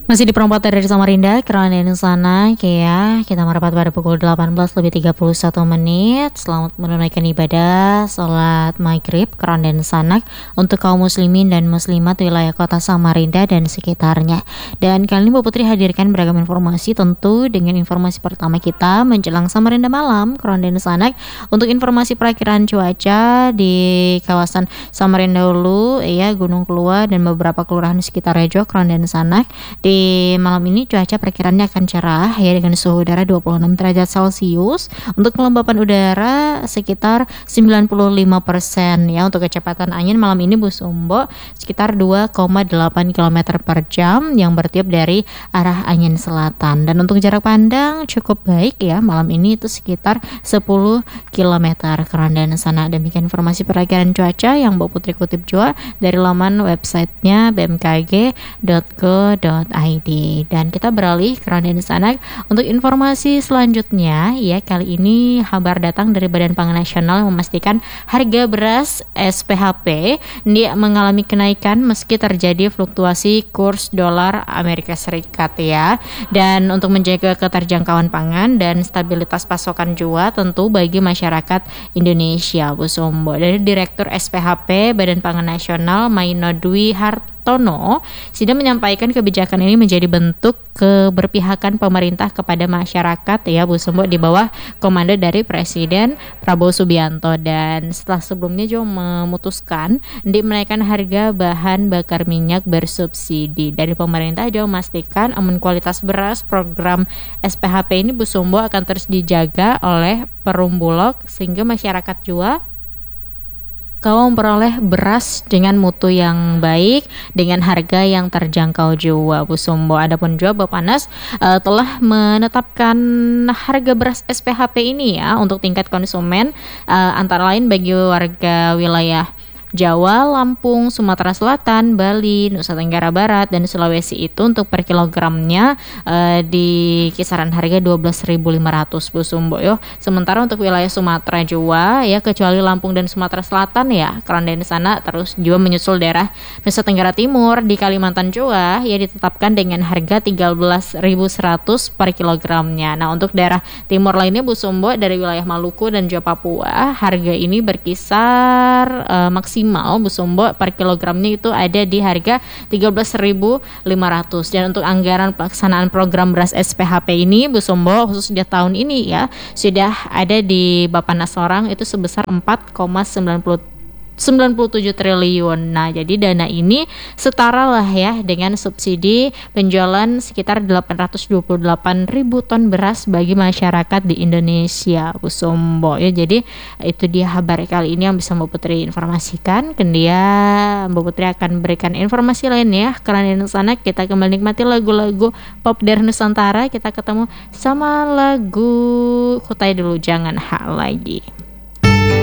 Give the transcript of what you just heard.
Masih di perempatan dari Samarinda, kerana di sana ya, kita merapat pada pukul 18:31. Selamat menunaikan ibadah salat maghrib kerana di sana untuk kaum muslimin dan muslimat wilayah kota Samarinda dan sekitarnya. Dan kali ini Bu Putri hadirkan beragam informasi, tentu dengan informasi pertama kita menjelang Samarinda malam kerana di sana untuk informasi perakiraan cuaca di kawasan Samarinda Hulu ya, Gunung Kelua dan beberapa kelurahan di sekitar Rejo kerana di sana. Di malam ini cuaca perkiraannya akan cerah ya, dengan suhu udara 26 derajat Celcius. Untuk kelembapan udara sekitar 95% ya. Untuk kecepatan angin malam ini Bu Sumbo sekitar 2,8 km per jam yang bertiup dari arah angin selatan. Dan untuk jarak pandang cukup baik ya, malam ini itu sekitar 10 km kerana sana. Demikian informasi perakiraan cuaca yang Bu Putri kutip juga dari laman websitenya bmkg.go.id. Dan kita beralih kerana di sana untuk informasi selanjutnya ya. Kali ini kabar datang dari Badan Pangan Nasional yang memastikan harga beras SPHP dia mengalami kenaikan meski terjadi fluktuasi kurs dolar Amerika Serikat ya. Dan untuk menjaga keterjangkauan pangan dan stabilitas pasokan jua tentu bagi masyarakat Indonesia, Bu Sumbo. Dari Direktur SPHP Badan Pangan Nasional Maino Dwi Hartono sudah menyampaikan kebijakan ini menjadi bentuk keberpihakan pemerintah kepada masyarakat ya, Bu Sumbo, di bawah komando dari Presiden Prabowo Subianto. Dan setelah sebelumnya juga memutuskan menaikkan harga bahan bakar minyak bersubsidi, dari pemerintah juga memastikan aman kualitas beras. Program SPHP ini, Bu Sumbo, akan terus dijaga oleh Perum Bulog sehingga masyarakat juga kau memperoleh beras dengan mutu yang baik dengan harga yang terjangkau juga, Bu Sumbo. Adapun juga Bappenas telah menetapkan harga beras SPHP ini ya untuk tingkat konsumen, antara lain bagi warga wilayah Jawa, Lampung, Sumatera Selatan, Bali, Nusa Tenggara Barat, dan Sulawesi itu untuk per kilogramnya di kisaran harga 12.500, Bu Sumbo yo. Sementara untuk wilayah Sumatera Jawa ya, kecuali Lampung dan Sumatera Selatan ya, karena di sana terus juga menyusul daerah Nusa Tenggara Timur. Di Kalimantan Jawa ya ditetapkan dengan harga 13.100 per kilogramnya. Nah, untuk daerah timur lainnya, Bu Sumbo, dari wilayah Maluku dan juga Papua, harga ini berkisar maksimal, Bu Sumbo, per kilogramnya itu ada di harga 13.500. Dan untuk anggaran pelaksanaan program beras SPHP ini, Bu Sumbo, khusus di tahun ini ya, sudah ada di Bappenas Sorang itu sebesar 4,97 triliun. Nah, jadi dana ini setara lah ya dengan subsidi penjualan sekitar 828.000 ton beras bagi masyarakat di Indonesia, Bu Sumbo ya. Jadi itu dia kabar kali ini yang bisa Mbak Putri informasikan. Kemudian Mbak Putri akan berikan informasi lain ya. Karena di sana kita kembali nikmati lagu-lagu pop dari Nusantara. Kita ketemu sama lagu Kutai Dulu Jangan Hak Lagi.